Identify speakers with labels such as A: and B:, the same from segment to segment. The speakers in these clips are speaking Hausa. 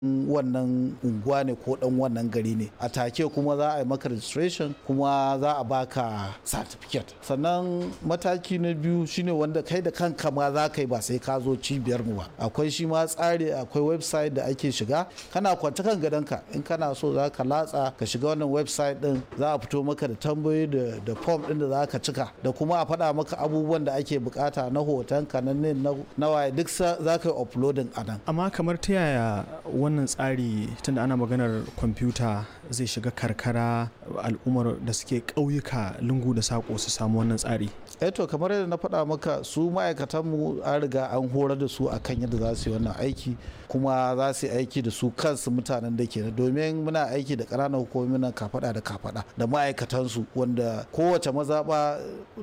A: wannan unguwa ne ko dan wannan gari ne, a take kuma za a yi maka registration kuma za a baka certificate. Sannan mataki na biyu shine wanda kai da kanka ma za ka yi, ba sai ka zo cibiyar mu ba. Akwai shi ma tsari, akwai website da ake shiga, kana kwanta kan gadonka in kana so za ka latsa ka shiga wannan website din, za a fito maka da tambayoyi da form din da za ka cika, da kuma a faɗa maka abubuwan da ake bukata na hotonka na waye duk za ka yi uploading a nan.
B: Amma kamar ta yaya wannan tsari, tunda ana maganar kwamfuta, zai shiga karkara, al'ummar da suke ƙauyuka lungu da saƙo su samu wannan tsari?
A: To kamar yadda na faɗa maka, su ma'aikatanmu an riga an horar da su akan yadda za su yi wannan aiki, kuma za su yi aiki da su kansu mutanen da ke, domin muna aiki da ƙananan hukumomi nan kafaɗa da kafaɗa da ma'aikatansu, wanda kowace mazaɓa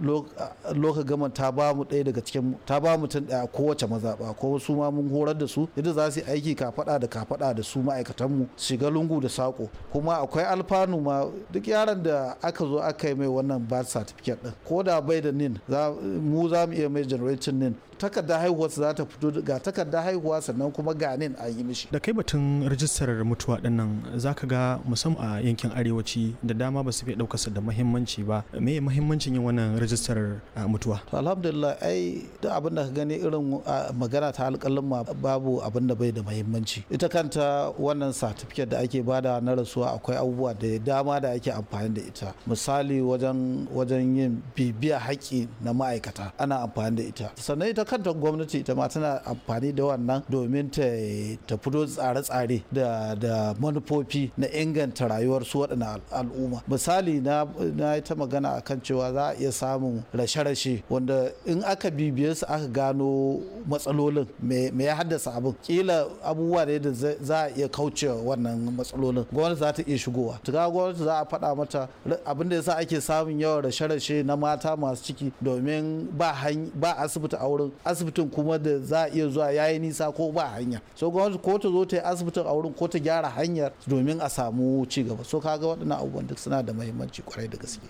A: loka gama ta ba mu ɗaya daga cikin, ta ba mutum ɗaya kowace mazaɓa, ko su ma mun horar da su yadda za su yi aiki kafaɗa da kafaɗa da su ma'aikatanmu, shiga lungu da saƙo. Kuma akwai alfanu ma, duk yaron da aka zo aka yi mai wannan birth certificate ɗin, ko da bai da nin, mu za mu iya mai generating nin, takardar haihuwa za ta fito, ga takardar haihuwa sannan kuma ga nin an yi mishi.
B: Da kai batun rajistar mutuwa din nan, za ka ga musamman a yankin arewaci da dama ba su fi ɗaukarsa da muhimmanci ba. Me ya muhimmancin yin wannan rajistar mutuwa?
A: To alhamdulillah, duk abin da ka gani irin magana ta alƙalin ma babu abin da bai da muhimmanci. Ita kanta wannan certificate da ake bada na rasuwa, akwai abubuwa da dama da ake amfani da ita. Misali wajen yin bibiya haƙƙi na ma'aikata ana amfani da ita. Sannan ita kanta gwamnati ita ma tana amfani da wannan domin ta fito tsare-tsare da manufofi na inganta rayuwar su waɗannan al'umma. Misali na yi ta magana akan cewa za a iya samun rashe-rashe wanda in aka bibiye su aka gano matsalolin me ya haddasa abin, kila abubuwa ne da za a iya kaucewa wannan matsalolin, gwamnati za ta iya shigowa. Tuka gwamnati za a faɗa mata abin da yasa ake samun yawan rashe-rashe na mata masu ciki, domin ba asibiti a wurin, asibitin kuma da za a iya zuwa yayi nisa ko ba hanya, so gwamnati ko ta zo ta yi asibitin a wurin ko ta gyara hanyar domin a samu ci gaba. So kaga waɗannan abubuwan duk suna da muhimmanci kwarai da gaske.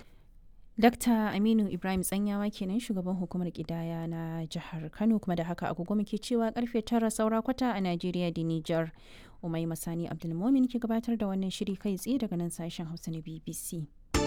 C: Dr. Aminu Ibrahim Tsanyawa kenan, shugaban hukumar kidaya na jihar Kano, kuma da haka agogo muke cewa karfe 9 saura kwata a Najeriya da Nijar. Umai Masani Abdulmomin ke gabatar da wannan shiri kai tsaye daga nan sashen Hausa na BBC.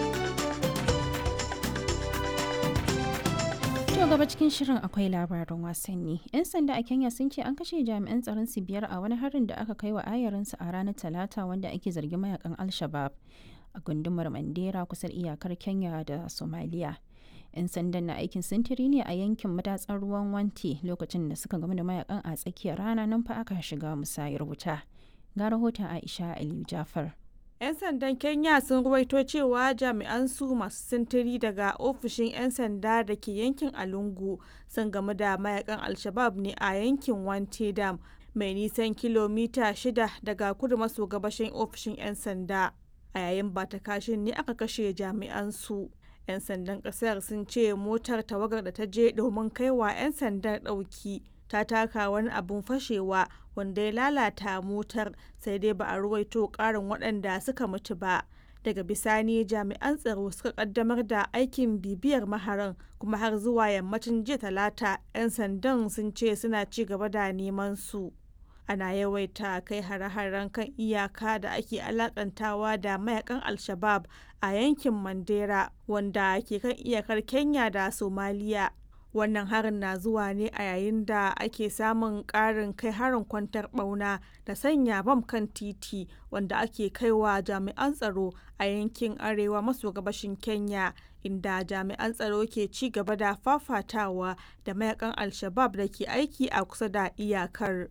C: To gaba cikin shirin akwai labaran wasanni. 'Yan sanda a Kenya sun ce an kashe jami'an tsaron su 5 a wani harin da aka kai wa ayarinsu a ranar Talata, wanda ake zargin mayakan Al-Shabab a gundumar Mandera kusa iyakar Kenya da Somalia. 'Yan sandan na aikin sintiri ne a yankin madatsar ruwan Wanti lokacin da suka gamu da mayakan a tsakiyar rana, nan fa aka shiga musayar wuta. Ga rahoton Aisha Aliyu Jafar.
D: 'Yan sandan Kenya sun ruwaito cewa jami'an su masu sintiri daga ofishin 'yan sanda da ke yankin Alungu sun gamu da mayakan Al-Shabab ne a yankin Wanti Dam, mai nisan kilomita 6 daga kudu maso gabashin ofishin 'yan sanda. A yayin bata kashin ne aka kashe jami'an su. 'Yan sandan kasar sun ce motar tawagar da ta je domin kaiwa 'yan sandan ɗauki ta taka wani abun fashewa wanda ya lalata motar, sai dai ba a ruwaito ƙarin waɗanda suka mutu ba. Daga bisani jami'an tsaro suka kaddamar da aikin bibiyar maharan, kuma har zuwa yammacin jiya Talata 'yan sandan sun ce suna ci gaba da neman su. Ana yawaita kai hare-haren kan iyaka da ake alakantawa da mayakan Al-Shabab a yankin Mandera, wanda ke kan iyakar Kenya da Somalia. Wannan harin na zuwa ne a yayin da ake samun ƙarin kai harin kwantar ɓauna da sanya bam kan titi, wanda ake kaiwa jami'an tsaro a yankin arewa maso gabashin Kenya, inda jami'an tsaro ke ci gaba da fafatawa da mayakan Al-Shabab da ke aiki a kusa da iyakar.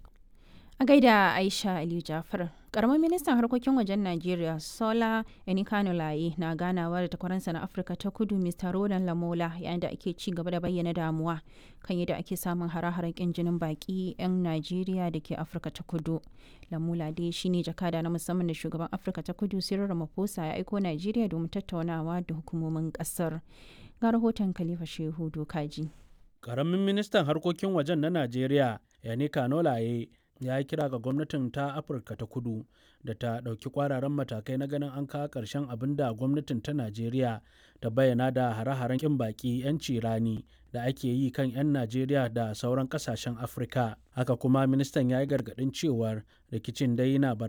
C: A gaida Aisha Aliyu Jafar. Karamin ministan harkokin wajen Najeriya Sola Enikanulaye na ganawa da takwaransa na Afirka ta Kudu Mr. Roland Lamola, yayin da ake ci gaba da bayyana damuwa kan yadda ake samun hare-haren kin jinin baki 'yan Najeriya da ke Afirka ta Kudu. Lamola dai shine jakada na musamman da shugaban Afirka ta Kudu Cyril Ramaphosa ya aiko Najeriya domin tattaunawa da hukumomin kasar. Ga rahoton Khalifa Shehu Dokaji.
E: Karamin ministan harkokin wajen na Najeriya Enikanulaye ya yi kira ga gwamnatin ta Afirka ta Kudu da ta ɗauki kwararan matakai na ganin an kawo ƙarshen abin da gwamnatin ta Najeriya ta bayyana da hare-haren ƙin baƙi 'yanci rani da ake yi kan 'yan Najeriya da sauran ƙasashen Afirka. Haka kuma ministan ya yi gargaɗin cewar rikicin dai yana